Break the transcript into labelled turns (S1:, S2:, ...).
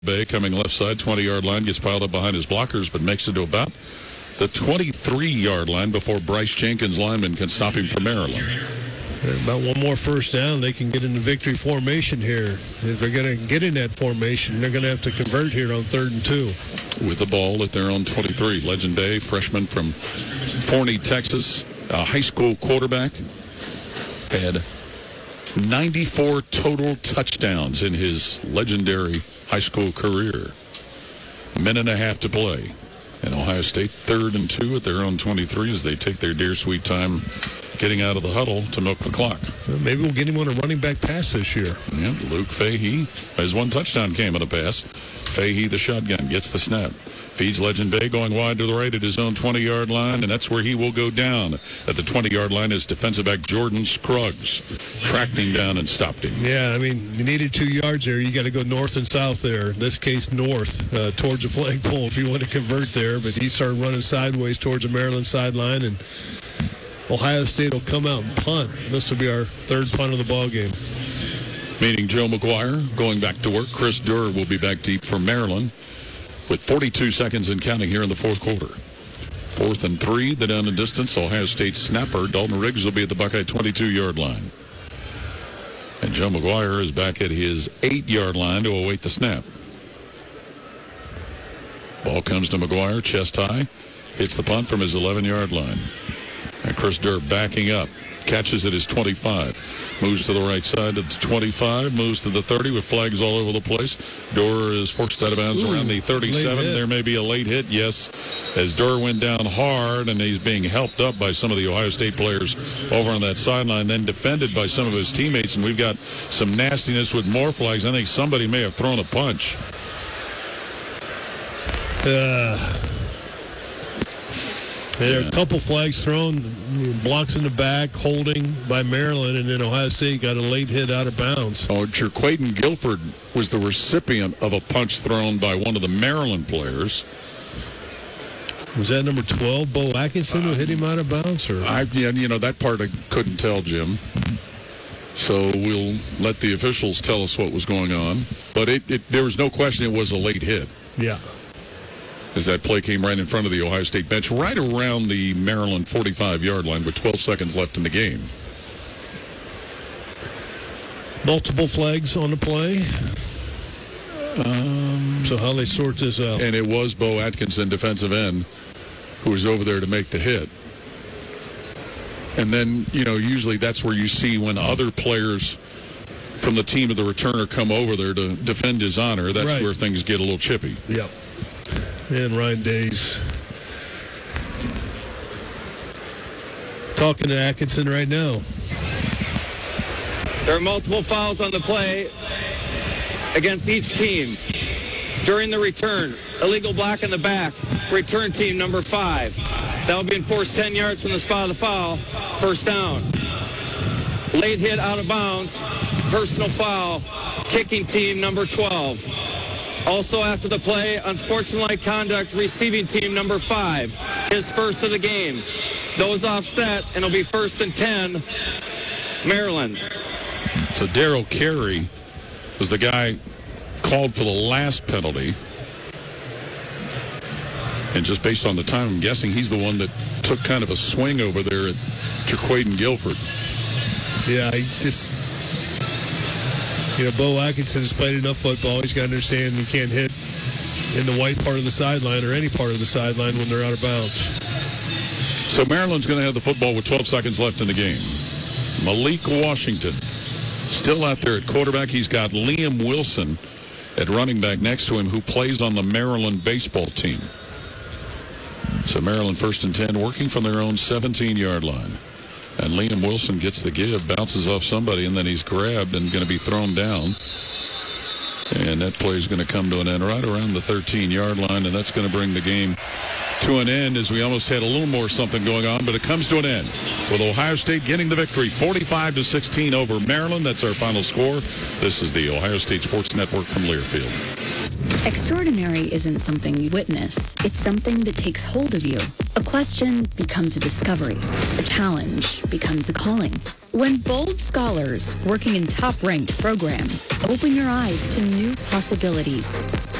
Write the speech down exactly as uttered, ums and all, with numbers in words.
S1: Bay coming left side, twenty-yard line, gets piled up behind his blockers, but makes it to about the twenty-three-yard line before Bryce Jenkins, lineman, can stop him from Maryland.
S2: About one more first down, they can get into victory formation here. If they're going to get in that formation, they're going to have to convert here on third and two.
S1: With the ball at their own twenty-three. Legend Day, freshman from Forney, Texas, a high school quarterback, had ninety-four total touchdowns in his legendary high school career. A minute and a half to play. And Ohio State third and two at their own twenty-three as they take their dear sweet time getting out of the huddle to milk the clock.
S2: Well, maybe we'll get him on a running back pass this year.
S1: Yeah, Luke Fahey. His one touchdown came on a pass. Fahey, the shotgun, gets the snap. Feeds Legend Bay going wide to the right at his own twenty-yard line, and that's where he will go down. At the twenty-yard line is defensive back Jordan Scruggs. Tracked him down and stopped him.
S2: Yeah, I mean, you needed two yards there. You got to go north and south there. In this case, north uh, towards the flagpole if you want to convert there. But he started running sideways towards the Maryland sideline, and Ohio State will come out and punt. This will be our third punt of the ball game.
S1: Meaning Joe McGuire going back to work. Chris Durr will be back deep for Maryland with forty-two seconds and counting here in the fourth quarter. Fourth and three, the down and distance. Ohio State snapper Dalton Riggs will be at the Buckeye twenty-two-yard line. And Joe McGuire is back at his eight-yard line to await the snap. Ball comes to McGuire, chest high. Hits the punt from his eleven-yard line. And Chris Durr backing up. Catches at his twenty-five. Moves to the right side at the twenty-five. Moves to the thirty with flags all over the place. Durr is forced out of bounds Ooh, around the thirty-seven. There may be a late hit, yes. As Durr went down hard, and he's being helped up by some of the Ohio State players over on that sideline, then defended by some of his teammates. And we've got some nastiness with more flags. I think somebody may have thrown a punch.
S2: Uh... There are a couple flags thrown, blocks in the back, holding by Maryland, and then Ohio State got a late hit out of bounds.
S1: Oh, Jerquaden Guilford was the recipient of a punch thrown by one of the Maryland players.
S2: Was that number twelve, Bo Atkinson, who hit him out of bounds? Or?
S1: I, yeah, you know, that part I couldn't tell, Jim. So we'll let the officials tell us what was going on. But it, it, there was no question it was a late hit.
S2: Yeah.
S1: As that play came right in front of the Ohio State bench, right around the Maryland forty-five-yard line with twelve seconds left in the game.
S2: Multiple flags on the play.
S1: Um,
S2: so how they sort this out?
S1: And it was Bo Atkinson, defensive end, who was over there to make the hit. And then, you know, usually that's where you see when other players from the team of the returner come over there to defend his honor. That's
S2: right.
S1: Where things get a little chippy.
S2: Yep. And Ryan Days talking to Atkinson right now.
S3: There are multiple fouls on the play against each team. During the return, illegal block in the back, return team number five. That will be enforced ten yards from the spot of the foul, first down. Late hit out of bounds, personal foul, kicking team number twelve. Also after the play, unsportsmanlike conduct, receiving team number five, his first of the game. Those offset, and it'll be first and ten, Maryland.
S1: So Darrell Carey was the guy called for the last penalty. And just based on the time, I'm guessing he's the one that took kind of a swing over there at Jerquaden Guilford.
S2: Yeah, he just... You know, Bo Atkinson has played enough football. He's got to understand he can't hit in the white part of the sideline or any part of the sideline when they're out of bounds.
S1: So Maryland's going to have the football with twelve seconds left in the game. Malik Washington still out there at quarterback. He's got Liam Wilson at running back next to him, who plays on the Maryland baseball team. So Maryland first and ten, working from their own seventeen-yard line. And Liam Wilson gets the give, bounces off somebody, and then he's grabbed and going to be thrown down. And that play is going to come to an end right around the thirteen-yard line, and that's going to bring the game to an end as we almost had a little more something going on, but it comes to an end with Ohio State getting the victory, forty-five to sixteen over Maryland. That's our final score. This is the Ohio State Sports Network from Learfield.
S4: Extraordinary isn't something you witness. It's something that takes hold of you. A question becomes a discovery. A challenge becomes a calling. When bold scholars working in top-ranked programs open your eyes to new possibilities.